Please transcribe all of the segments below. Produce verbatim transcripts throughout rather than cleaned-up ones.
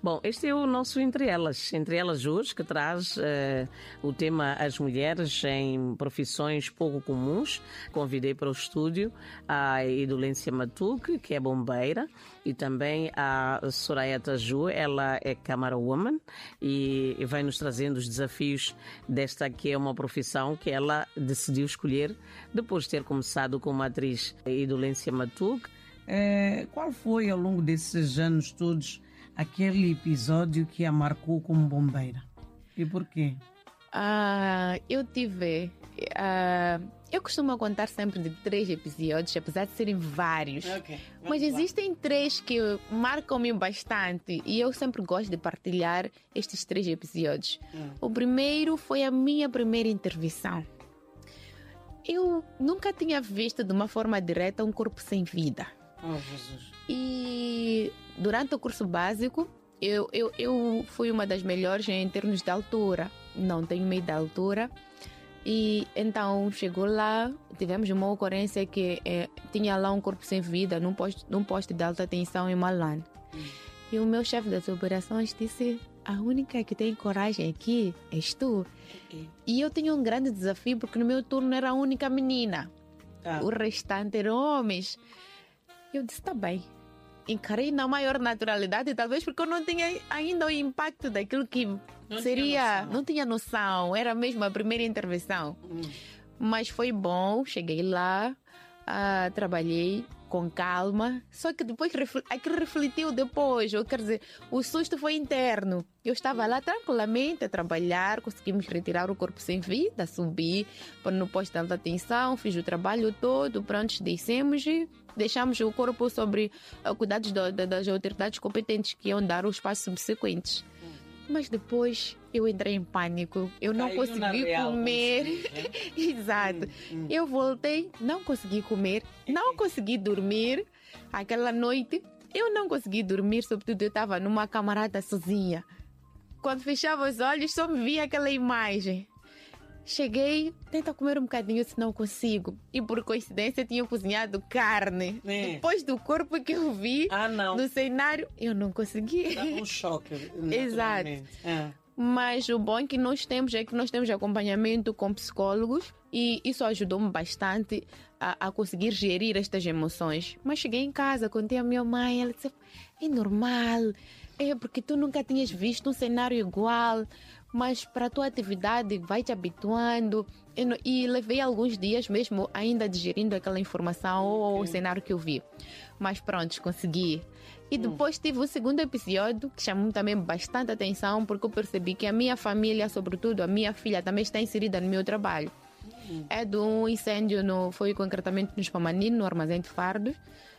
Bom, este é o nosso Entre Elas. Entre Elas hoje, que traz uh, o tema As Mulheres em Profissões Pouco Comuns. Convidei para o estúdio a Idolência Matuque, que é bombeira, e também a Soraya Taju, ela é camerawoman e vai nos trazendo os desafios desta que é uma profissão que ela decidiu escolher depois de ter começado como atriz. Idolência Matuque. É, qual foi, ao longo desses anos todos, aquele episódio que a marcou como bombeira? E porquê? Uh, eu tive... Uh, eu costumo contar sempre de três episódios, apesar de serem vários. Okay, mas existem três que marcam-me bastante e eu sempre gosto de partilhar estes três episódios. Hum. O primeiro foi a minha primeira intervenção. Eu nunca tinha visto de uma forma direta um corpo sem vida. Oh, Jesus. E durante o curso básico, eu, eu, eu fui uma das melhores em termos de altura. Não tenho medo da altura. E então chegou lá, tivemos uma ocorrência que é, tinha lá um corpo sem vida num posto, num posto de alta tensão em Malan. Hum. E o meu chefe das operações disse: a única que tem coragem aqui és tu. Hum. E eu tinha um grande desafio porque no meu turno era a única menina. Ah. O restante eram homens. Eu disse: tá bem. Encarei na maior naturalidade, talvez porque eu não tinha ainda o impacto daquilo que não seria... Tinha não tinha noção, era mesmo a primeira intervenção. Hum. Mas foi bom, cheguei lá, uh, trabalhei com calma, só que depois aquilo refletiu depois, ou quer dizer, o susto foi interno. Eu estava lá tranquilamente a trabalhar, conseguimos retirar o corpo sem vida, subi no posto de alta tensão, fiz o trabalho todo, pronto, descemos e deixamos o corpo sobre uh, cuidados do, do, das autoridades competentes que iam dar os passos subsequentes. Hum. Mas depois eu entrei em pânico, eu não Caiu consegui real, comer. Consegui, né? Exato. Hum, hum. Eu voltei, não consegui comer, não consegui dormir. Aquela noite eu não consegui dormir, sobretudo eu estava numa camarada sozinha. Quando fechava os olhos só me via aquela imagem. Cheguei, tenta comer um bocadinho, se não consigo. E por coincidência tinha cozinhado carne. É. Depois do corpo que eu vi ah, no cenário, eu não consegui. Dá um choque. Exato. É. Mas o bom que nós temos é que nós temos acompanhamento com psicólogos e isso ajudou-me bastante a, a conseguir gerir estas emoções. Mas cheguei em casa, contei à minha mãe, ela disse: é normal, é porque tu nunca tinhas visto um cenário igual. Mas para a tua atividade vai te habituando. E, e levei alguns dias mesmo ainda digerindo aquela informação ou okay. o cenário que eu vi. Mas pronto, consegui. E depois tive o segundo episódio que chamou também bastante atenção, porque eu percebi que a minha família, sobretudo a minha filha, também está inserida no meu trabalho. Uhum. É de um incêndio, no, foi concretamente no Spamanino, no armazém de fardos.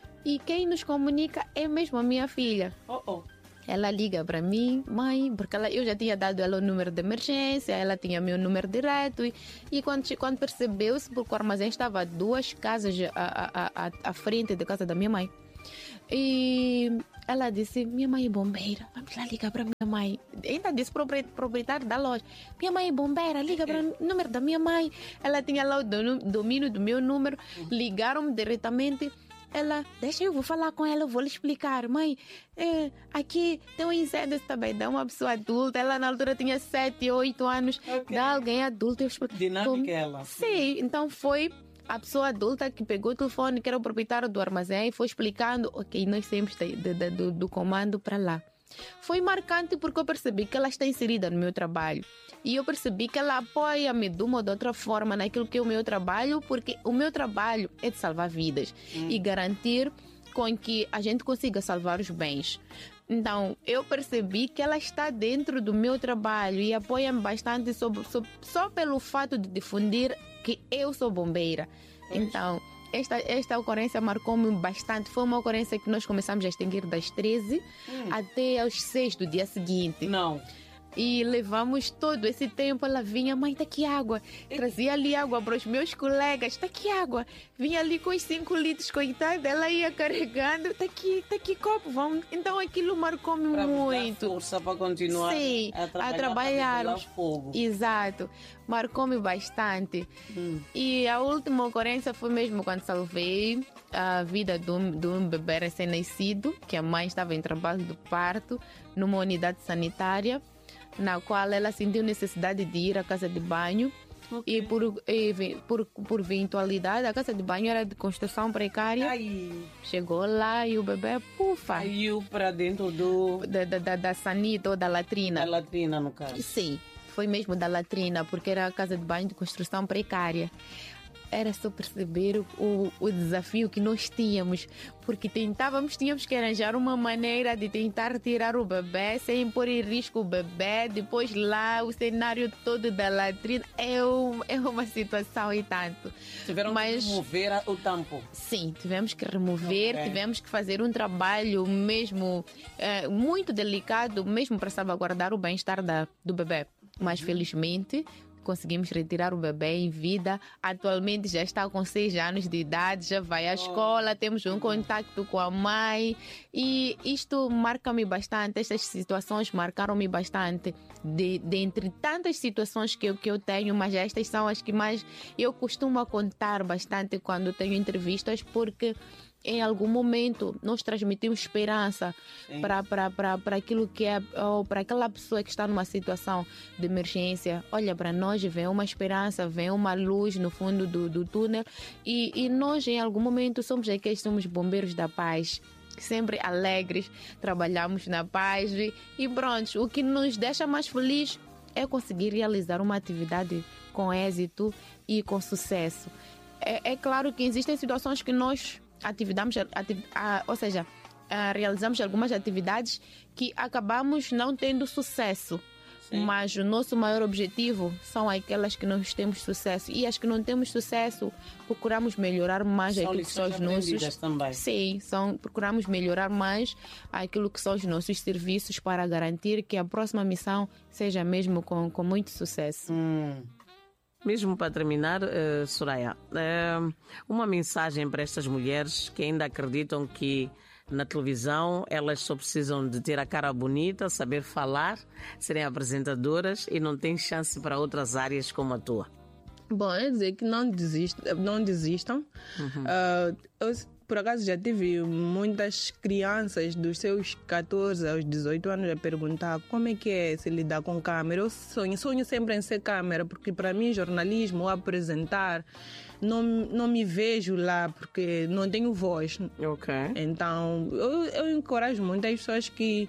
E quem nos comunica é mesmo a minha filha. Oh, oh. Ela liga para mim: mãe, porque ela, eu já tinha dado ela o número de emergência, ela tinha meu número direto. E, e quando, quando percebeu-se, porque o armazém estava a duas casas à, à, à, à frente da casa da minha mãe. E ela disse: minha mãe é bombeira, vamos lá ligar para minha mãe. Ainda disse para o proprietário da loja: minha mãe é bombeira, liga para o número da minha mãe. Ela tinha lá o domínio do meu número, ligaram-me diretamente. Ela: deixa eu vou falar com ela, eu vou lhe explicar. Mãe, é, aqui tem um incêndio também, dá uma pessoa adulta. Ela na altura tinha sete, oito anos. Okay. Dá alguém adulto. Eu explico. Dinâmica ela. Sim, então foi a pessoa adulta que pegou o telefone, que era o proprietário do armazém, e foi explicando: ok, nós temos de, de, de, do, do comando para lá. Foi marcante porque eu percebi que ela está inserida no meu trabalho. E eu percebi que ela apoia-me de uma ou de outra forma naquilo que é o meu trabalho, porque o meu trabalho é de salvar vidas hum. e garantir com que a gente consiga salvar os bens. Então, eu percebi que ela está dentro do meu trabalho e apoia-me bastante sobre, sobre, só pelo fato de difundir que eu sou bombeira. Pois. Então, esta, esta ocorrência marcou-me bastante. Foi uma ocorrência que nós começamos a extinguir das treze hum. até aos seis do dia seguinte. Não. E levamos todo esse tempo, ela vinha, mãe, tá aqui água. Trazia ali água para os meus colegas, tá aqui água. Vinha ali com os cinco litros, coitada, ela ia carregando, tá aqui, tá aqui copo, vamos. Então aquilo marcou-me para muito. Dar força para continuar Sim, a trabalhar. A trabalhar. Para fogo. Exato, marcou-me bastante. Hum. E a última ocorrência foi mesmo quando salvei a vida de um, de um bebê recém-nascido, que a mãe estava em trabalho de parto, numa unidade sanitária, na qual ela sentiu necessidade de ir à casa de banho. Okay. E, por, e por, por eventualidade, a casa de banho era de construção precária. Ai. Chegou lá e o bebê, pufa, caiu para dentro do... Da, da, da, da sanita ou da latrina. Da latrina, no caso. Sim, foi mesmo da latrina, porque era a casa de banho de construção precária. Era só perceber o, o desafio que nós tínhamos, porque tentávamos, tínhamos que arranjar uma maneira de tentar tirar o bebê sem pôr em risco o bebê. Depois lá, o cenário todo da latrina é, um, é uma situação e tanto. Tiveram Mas, que remover o tampo? Sim, tivemos que remover, okay. tivemos que fazer um trabalho mesmo é, muito delicado, mesmo para salvaguardar o bem-estar da, do bebê. Mas, uhum. felizmente, conseguimos retirar o bebê em vida. Atualmente já está com seis anos de idade, já vai à escola, temos um contato com a mãe e isto marca-me bastante, estas situações marcaram-me bastante. De, de entre tantas situações que eu, que eu tenho, mas estas são as que mais eu costumo contar bastante quando tenho entrevistas, porque em algum momento nós transmitimos esperança para aquilo que é, ou para aquela pessoa que está numa situação de emergência. Olha para nós, vem uma esperança, vem uma luz no fundo do, do túnel e, e nós em algum momento somos aqueles, somos bombeiros da paz, sempre alegres, trabalhamos na paz e, e pronto, o que nos deixa mais felizes é conseguir realizar uma atividade com êxito e com sucesso. É, é claro que existem situações que nós atividades, ativ, a, ou seja, a, realizamos algumas atividades que acabamos não tendo sucesso. Sim. Mas o nosso maior objetivo são aquelas que nós temos sucesso, e as que não temos sucesso procuramos melhorar mais são aquilo que são os nossos também. Sim, são, procuramos melhorar mais aquilo que são os nossos serviços para garantir que a próxima missão seja mesmo com, com muito sucesso. Hum. Mesmo para terminar, uh, Soraya, uh, uma mensagem para estas mulheres que ainda acreditam que na televisão elas só precisam de ter a cara bonita, saber falar, serem apresentadoras e não têm chance para outras áreas como a tua. Bom, é dizer que não desistam. Não desistam. Uhum. Uh, eu, por acaso, já tive muitas crianças dos seus catorze aos dezoito anos a perguntar como é que é se lidar com câmera. Eu sonho, sonho sempre em ser câmera, porque para mim jornalismo, apresentar, não, não me vejo lá porque não tenho voz. Ok. Então, eu, eu encorajo muito as pessoas que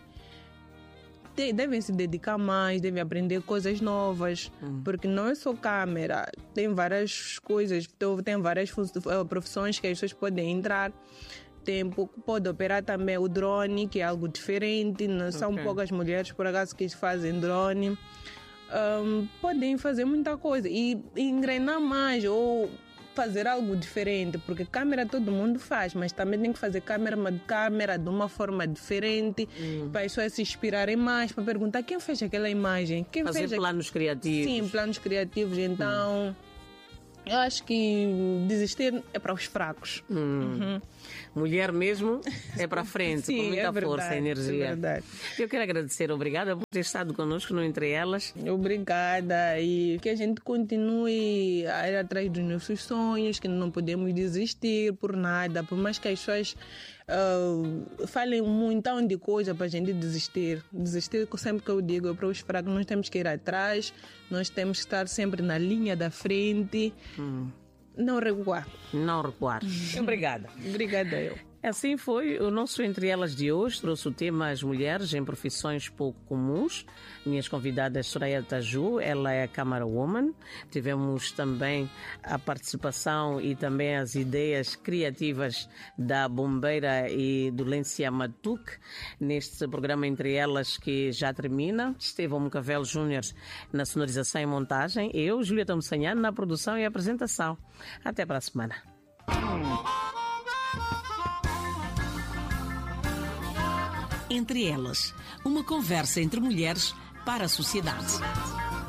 devem se dedicar mais, devem aprender coisas novas, hum. porque não é só câmera, tem várias coisas, tem várias profissões que as pessoas podem entrar. Tem, pode operar também o drone, que é algo diferente, não são okay. poucas mulheres por acaso que fazem drone. Um, podem fazer muita coisa e, e engrenar mais ou fazer algo diferente, porque câmera todo mundo faz, mas também tem que fazer câmera, câmera de uma forma diferente, hum. para as pessoas se inspirarem mais, para perguntar quem fez aquela imagem. Quem fazer fez planos a... criativos. Sim, planos criativos. Então, hum. eu acho que desistir é para os fracos. Hum. Uhum. Mulher mesmo é para frente, Sim, com muita é verdade, força e energia. É verdade. Eu quero agradecer, obrigada por ter estado connosco no Entre Elas. Obrigada, e que a gente continue a ir atrás dos nossos sonhos, que não podemos desistir por nada, por mais que as pessoas uh, falem um montão de coisa para a gente desistir. Desistir, sempre que eu digo, é para os fracos, nós temos que ir atrás, nós temos que estar sempre na linha da frente. Hum. Não recuar. Não recuar. Obrigada. Obrigada eu. Assim foi o nosso Entre Elas de hoje. Trouxe o tema As Mulheres em Profissões Pouco Comuns. Minhas convidadas, Soraya Taju, ela é a Camera Woman. Tivemos também a participação e também as ideias criativas da bombeira e do Lência Matuque neste programa Entre Elas, que já termina. Estevão Mucavel Júnior na sonorização e montagem. Eu, Julieta Moçanhano, na produção e apresentação. Até para a semana. Entre Elas, uma conversa entre mulheres para a sociedade.